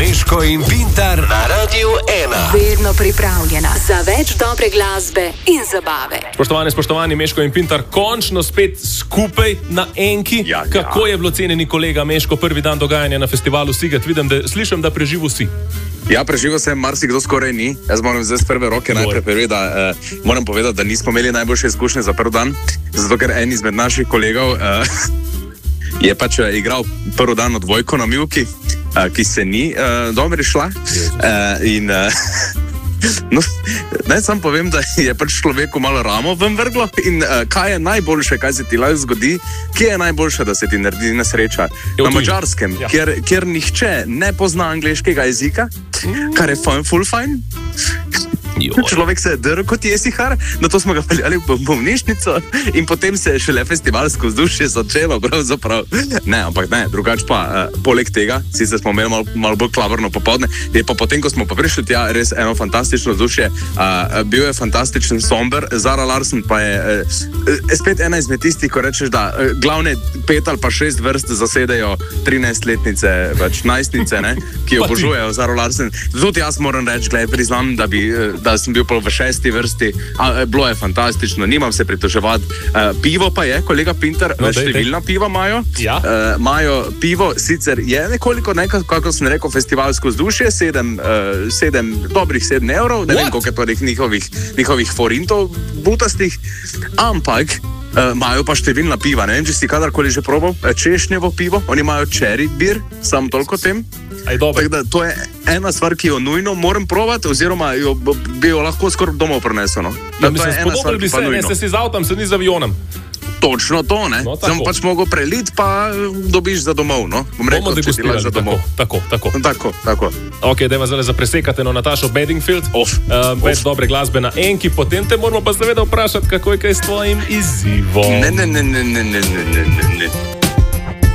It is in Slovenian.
Meško in Pintar na Radiu 1. Vedno pripravljena za več dobre glasbe in zabave. Spoštovani, Meško in Pintar, končno spet skupaj na enki. Ja. Kako je bilo, cenjeni kolega Meško, prvi dan dogajanja na festivalu Siget? Slišim, da preživel si. Ja, preživel sem, marsikdo skoraj ni. Jaz moram zdaj z prve roke najprej povedati, moram povedati, da nismo imeli najboljše izkušnje za prvi dan, zato ker en izmed naših kolegov je pač igral prvi dan odvojko na mivki, ki se ni dobro šla. No, naj sam povem, da je pač človeku malo ramo ven vrglo in kaj je najboljše, kaj se ti lahko zgodi, kje je najboljše, da se ti naredi nesreča? Na Madžarskem, kjer nihče ne pozna angleškega jezika, kar je full fine. Človek se je drl kot jesihar, na to smo ga peljali v bolnišnico in potem se je šele festivalsko vzdušje začelo, pravzaprav. Ne, ampak ne, drugače pa, poleg tega, sicer smo imeli malo bolj klavrno popoldne, je pa potem, ko smo pa prišli tja, res eno fantastično vzdušje, bil je fantastičen somber, Zara Larsson pa je spet ena izmed tistih, ko rečeš, da glavne 5 ali pa 6 vrst zasedejo 13-letnice, več najstnice, ne, ki obožujejo Zara Larsson. Tudi jaz moram reči, priznam, da sem bil v 6. vrsti, bilo je fantastično, nimam se pritoževati. Pivo pa je, kolega Pintar, številna piva imajo. Ja. Imajo pivo, sicer je nekoliko kako sem rekel, festivalsko vzdušje, dobrih 7 evrov, ne vem, koliko je to njihovih forintov butastih, ampak imajo pa številna piva. Ne vem, če si kadarkoli že probal češnjevo pivo, oni imajo cherry beer, samo toliko tem. Tako da to je ena stvar, ki jo nujno moram probati, oziroma bi jo lahko skoraj domov prinesel. Ja, mislim, spodobili bi se, ne ste si z avtom, se ni z avionom. Točno to, ne? No, sem pač mogel preliti, pa dobiš za domov, no? Bom rekel, če ti laš za domov. Tako. Ok, dajva zdaj zapresekati Natašo Bedingfield. Več dobre glasbe na enki, potem te moramo pa seveda vprašati, kako je kaj s tvojim izzivom. Ne.